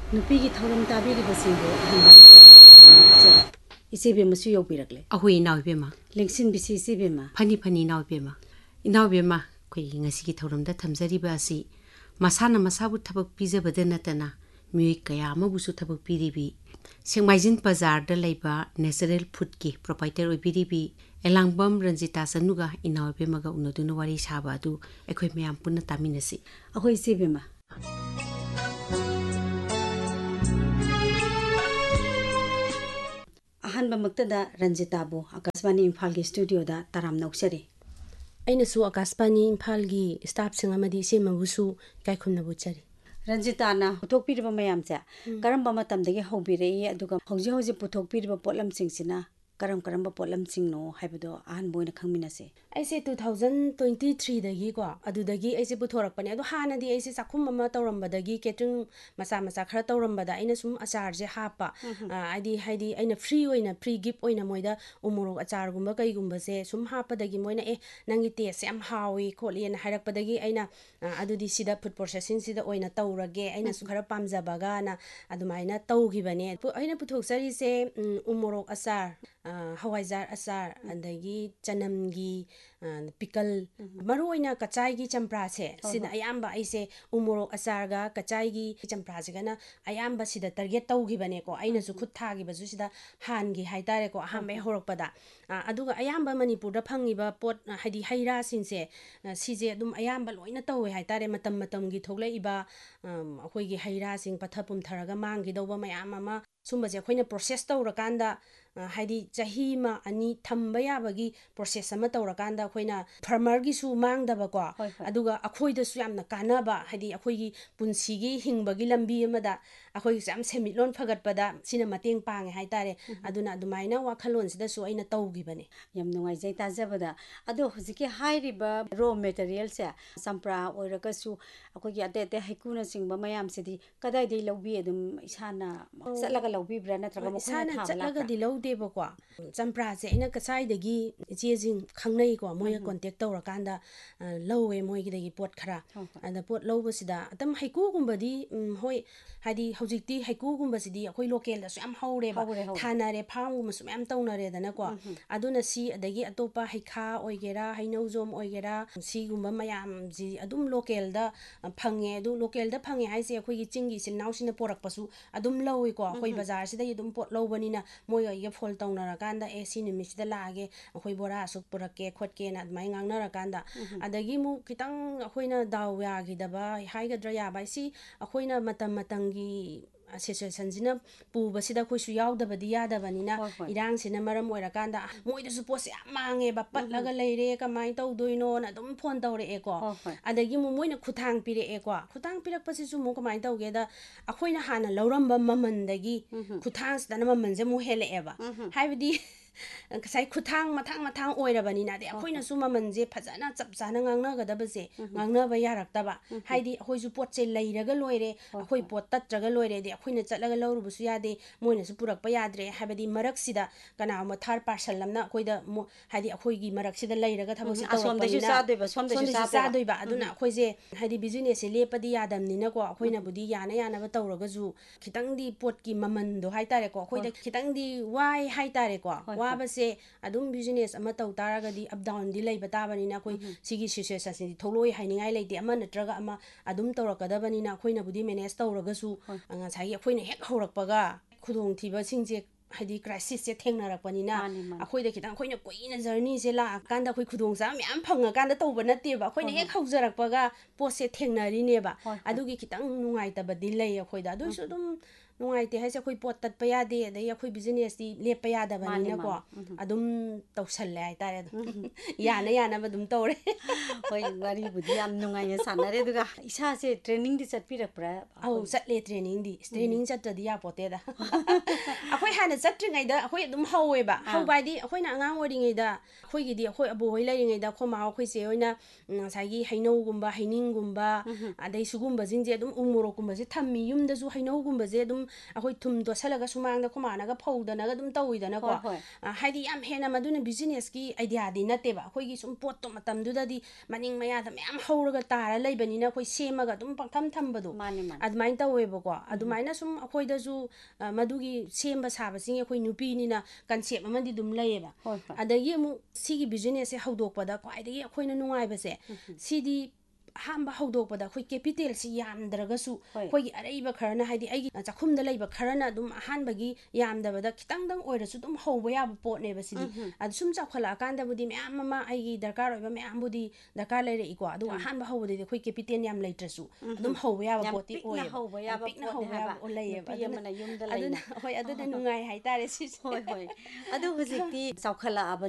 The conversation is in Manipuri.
नुपीगी थौरम ताबीरिबसिंगो अहंबा इसेबेमसु यौबिरकले अहुई नावबेमा लेंसिन बिसि इसेबेमा फनी नावबेमा खोई ngasi थौरमदा थमजरिबा असि मसाना मसाबु थबक पिजबदे नतना म्युई कया अमबुसु थबक पिरिबि सेंमाइजिन बाजार दा लैबा नेचुरल फूड की प्रोपाइटर ओइबिरिबि एलांगबम रंजिता सनुगा इनावबेमागा उनदुन वारी साबा अदु एखोइ मयाम पुन्ना तामिनसि अखोइ इसेबेमा अहनबा मक्तदा रंजिताबो आकाशवाणी इम्फाल के स्टूडियो दा तराम नौसरे अइनसु आकाशवाणी इम्फाल की स्टाफ सिंगमदी सेमबुसु काइखुमनबु चरी रंजिताना पुथोकपिरबा मयामसे करम्बा मतमदगे हौबिरई अदुगा हौजि हौजि पुथोकपिरबा पोटलमसिंगसिना करम पोटलमसिंगनो हाइबदो अहन बोइना खंगमिनसे ऐसे 2023 दगी को अदुदगी ऐसे पुथोरकपने अदु हानदी ऐसे चाखुम अमा तौरम्बदगी केटरिंग मसा खरा तौरम्बदा ऐना सुम अचार जे हापा हाइदी ऐना फ्री गिफ्ट ओइना मोइदा उमोरो अचार गुम्बा कईगुम्बा से सुम हापदगी मोइना नंगी टेस्ट याम हावी खोली ना हाइरकपदगी ऐना अदुदी सिदा फूड प्रोसेसिंग सिदा ओइना तौरगे ऐना सु खरा पामजाबगा ना अदुमाइना तौगिबने ऐना पुथोकसरी से उमोरो अचार हवाइजार अचार अदगी चनमगी पिकल मरुइना कचाईगी चंप्रा से सिदा अयाम्बा ऐसे उमोरो अचारगा कचाईगी चंप्रा सेगना अयाम्बा सिदा टारगेट तौगिबने को ऐनासु खुद थागिबसु सिदा हानगी हाइतारे को अहांबे होरकपदा अदुगा अयाम्बा मणिपुरदा फंगिबा पोट हाइदी हैरा सिंसे सिजे अदुम अयाम्बा लोइना तौवे हाइतारे मतमगी थोगलेइबा अखोइगी हैरा सिंग पथा पुमथरगा मांगिदौबा मयाम अमा सुंबसे अखोइना प्रोसेस तौरकांदा हाइदी चहीमा अनि थंबा याबगी प्रोसेस अमा तौरकांदा अखोइना फार्मरगिसु मांगदबको अदुगा अखोइदसु यामना कानाबा हाइदी अखोइगी पुंसीगी हिंबगी लंबी अमदा अखोइगी याम सेमिटलोन फगतपदा सिना मतेंग पांगे हाइतारे अदुना अदुमाइना वाखलोनसिदसु अइना तौगिबने यम नुंगाइजै ताजबदा अदो हुजिके हाइरिबा रो मटेरियल से संप्रा ओइरकसु अखोइगी अते हैकुना सिंगबा मयामसिदी कदाइदै लौबी अदुम इसाना चलगा लौबीब्रा नत्रगा मखोना थाबला चलगदी लौदेबको चंप्रा से अइना कसाइदगी चेजिंग खंगनैको मोय कांटेक्ट तौरकांदा लौवे मोयगिदगी पोट खरा अदा पोट लौबसिदा अतम हैकुगुंबदी होय हाइदी हौजिक्ति हैकुगुंबसिदी अखोइ लोकल दसु याम हौरेबा थानारे फार्मगुमसु याम तौनरेदनको अदुना सि अदगी अतोपा हैखा ओइगेरा हैनौजोम ओइगेरा सिगुंबा मयाम जि अदुम लोकल दा फंगे अदु लोकल दा फंगे हाइसे अखोइगी चिंगी सिलनाउसिना पोरकपसु अदुम लौइको अखोइ बाजार सिदा अदुम पोट लौबनिना मोय ओइगे फोल तौनरकांदा सी निमिसिदा लागे अखोइ बोरा असुक पुरके खोटकेना अदमाइ ngangnarakanदा अदगी मु खितंग अखोइना दाव यागिदबा हाइगद्रा याबा सि अखोइना मतंगी सिचुएशन जिना पुबसिदा खोइसु यावदबदी यादबनिना इरांसिना मरम ओइरकांदा मोइदसु पोसे याम मांगेबा पटलगा लैरे कमाइ तौदोइनो ना अदुम फोन तौरेको अदगी मु मोइना खुथांग पिरेको खुथांग पिरकपसिसु मु कमाइ तौगेदा अखोइना हाना लौरम्बा ममनदगी खुथांसदना ममनजे मु हेलेएबा हाइबदी कसai खुथांग मथांग ओइरबनिना दे अखोइनासु ममनजे फजना चपचाना ngangnagadaबसे ngangnaba yarakतबा हाइदी अखोइसु पोटसे लैरगा लोइरे अखोइ पोट तत्रगा लोइरे दे अखोइना चटलगा लौरुबसु यादे मोइनासु पुरकपा याद्रे हाइबदी मरकसिदा कनामा थार पार्सल लमना अखोइदा हाइदी अखोइगी मरकसिदा लैरगा थबकसि तौरपनिना सोमदेसु चादोइबा अदुना अखोइजे हाइदी बिजनेस से लेपदी यादमनिनाको अखोइनाबुदी यानाबा तौरगजु खितंगदी पोटकी ममनदो हाइतारेको अखोइदा खितंगदी वाइ हाइतारेको वाबसे अदुम बिजनेस अमा तौ तारगदी अप डाउन दि लैबा ताबनिना कोइ सिगी सिचुएशन सिदि थोलोइ हाइनिङाइ लैते अमा नत्रगा अमा अदुम तौरकदबनिना अखोइनाबुदी मैनेज तौरगसु ngसाइ अखोइना हेक हौरकपगा खुदोंग थिबा सिंजे हाइदी क्राइसिस से थेंगनरकपनिना अखोइदा खितंग अखोइना कोइना जर्नी से लाकांदा अखोइ खुदोंसा म्याम फंगकांदा तौबा नतेबा अखोइना हेक हौजरकपगा पोसे थेंगनरिनेबा अदुगी खितंग नुंगाइतबदी लै अखोइदा अदुसु अदुम नुंगाइते हाइसे अखोइ पोट तत्पा यादे अदै अखोइ बिजनेस दी लेपा यादबनिनाको अदुम तौसल्ले हाइतारे यानाबा अदुम तौरे होय वारीबुदी याम नुंगाइना सानरे दुगा इसासे ट्रेनिंग दि चटपिरकप्रा औ चटले ट्रेनिंग चट्रदी यापोतेदा अखोइ हाना चट्रिङैदा अखोइ अदुम हौवेबा हौबाइदी अखोइना अंगांग ओइरिङैदा अखोइगिदी अखोइ अबो होइ लैरिङैदा खोमा अखोइसे होइना ngसाइगी हैनौगुम्बा हैनिंगुम्बा अदै सुगुम्बा जिंजे अदुम उमोरोगुम्बासे थम्मि युमदसु हैनौगुम्बासे अदुम ꯑꯩꯈꯣꯏ ꯊꯨꯝ ꯇꯣꯠꯁꯜꯂꯒ ꯁꯨꯃꯥꯡꯗ ꯈꯨꯃꯥꯅꯒ ꯐꯧꯗꯅꯒ ꯑꯗꯨꯝ ꯇꯧꯋꯤꯗꯅꯀꯣ ꯍꯥꯏꯗꯤ ꯌꯥꯝ ꯍꯦꯟꯅ ꯃꯗꯨꯅ ꯕꯤꯖꯤꯅꯦꯁꯀꯤ ꯑꯥꯏꯗꯤꯌꯥꯗꯤ ꯅꯠꯇꯦꯕ ꯑꯩꯈꯣꯏꯒꯤ ꯁꯨꯝ ꯄꯣꯠꯇꯣ ꯃꯇꯝꯗꯨꯗꯗꯤ ꯃꯅꯤꯡ ꯃꯌꯥꯗ ꯃꯌꯥꯝ ꯍꯧꯔꯒ ꯇꯥꯔ ꯂꯩꯕꯅꯤꯅ ꯑꯩꯈꯣꯏ ꯁꯦꯝꯃꯒ ꯑꯗꯨꯝ ꯄꯪꯊꯝ ꯊꯝꯕꯗꯣ ꯑꯗꯨꯃꯥꯏꯅ ꯇꯧꯋꯦꯕꯀꯣ ꯑꯗꯨꯃꯥꯏꯅ ꯁꯨꯝ ꯑꯩꯈꯣꯏꯗꯁꯨ ꯃꯗꯨꯒꯤ ꯁꯦꯝꯕ ꯁꯥꯕꯁꯤꯡ ꯑꯩꯈꯣꯏ ꯅꯨꯄꯤꯅꯤꯅ ꯀꯟꯁꯦꯞ ꯑꯃꯗꯤ ꯑꯗꯨꯝ ꯂꯩꯌꯦꯕ ꯑꯗꯒꯤ ꯑꯃꯨꯛ ꯁꯤꯒꯤ ꯕꯤꯖꯤꯅꯦꯁꯁꯦ ꯍꯧꯗꯣꯛꯄꯗ ꯈ꯭ꯋꯥꯏꯗꯒꯤ ꯑꯩꯈꯣꯏꯅ ꯅꯨꯡꯉꯥꯏꯕꯁꯦ ꯁꯤꯗꯤ ꯑꯍꯥꯟꯕ ꯍꯧꯗꯣꯛꯄꯗ ꯑꯩꯈꯣꯏ ꯀꯦꯄꯤꯇꯦꯜꯁꯤ ꯌꯥꯝꯗ꯭ꯔꯒꯁꯨ ꯑꯩꯈꯣꯏꯒꯤ ꯑꯔꯩꯕ ꯈꯔꯅ ꯍꯥꯏꯗꯤ ꯑꯩꯒꯤ ꯆꯥꯛꯈꯨꯝꯗ ꯂꯩꯕ ꯈꯔꯅ ꯑꯗꯨꯝ ꯑꯍꯥꯟꯕꯒꯤ ꯌꯥꯝꯗꯕꯗ ꯈꯤꯇꯪꯗꯪ ꯑꯣꯏꯔꯁꯨ ꯑꯗꯨꯝ ꯍꯧꯕ ꯌꯥꯕ ꯄꯣꯠꯅꯦꯕ ꯁꯤꯗꯤ ꯑꯗꯨ ꯁꯨꯝ ꯆꯥꯎꯈꯠꯂꯛꯑꯀꯥꯟꯗꯕꯨꯗꯤ ꯃꯌꯥꯝ ꯑꯃ ꯑꯩꯒꯤ ꯗꯔꯀꯥꯔ ꯑꯣꯏꯕ ꯃꯌꯥꯝꯕꯨꯗꯤ ꯗꯔꯀꯥꯔ ꯂꯩꯔꯛꯏꯀꯣ ꯑꯗꯨꯒ ꯑꯍꯥꯟꯕ ꯍꯧꯕꯗꯗꯤ ꯑꯩꯈꯣꯏ ꯀꯦꯄꯤꯇꯦꯜ ꯌꯥꯝ ꯂꯩꯇ꯭ꯔꯁꯨ ꯑꯗꯨꯝ ꯍꯧꯕ ꯌꯥꯕ ꯄꯣꯠꯇꯤ ꯑꯣꯏꯌꯦꯕ ꯌꯥꯝ ꯄꯤꯛꯅ ꯍꯧꯕ ꯌꯥꯕ ꯂꯩꯌꯦꯕ ꯑꯗꯨꯅ ꯍꯣꯏ ꯑꯗꯨꯅ ꯅꯨꯡꯉꯥꯏ ꯍꯥꯏꯇꯥꯔꯦ ꯁꯤꯁꯦ ꯑꯗꯨ ꯍꯧꯖꯤꯛꯇꯤ ꯆꯥꯎꯈꯠꯂꯛꯑꯕ